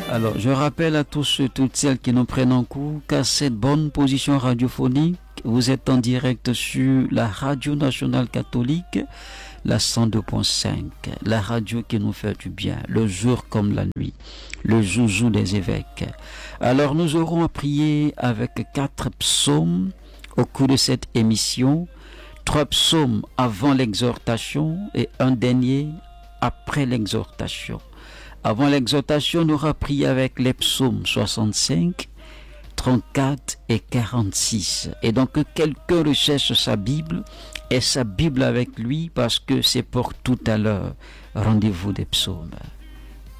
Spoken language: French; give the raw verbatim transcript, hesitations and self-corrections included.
Alors, je rappelle à tous ceux, toutes celles qui nous prennent en cours qu'à cette bonne position radiophonique, vous êtes en direct sur la Radio Nationale Catholique, la cent deux point cinq, la radio qui nous fait du bien, le jour comme la nuit, le joujou des évêques. Alors, nous aurons à prier avec quatre psaumes au cours de cette émission, trois psaumes avant l'exhortation et un dernier après l'exhortation. Avant l'exhortation, nous aurons prié avec les psaumes soixante-cinq, trente-quatre et quarante-six. Et donc, que quelqu'un recherche sa Bible et sa Bible avec lui parce que c'est pour tout à l'heure. Rendez-vous des psaumes.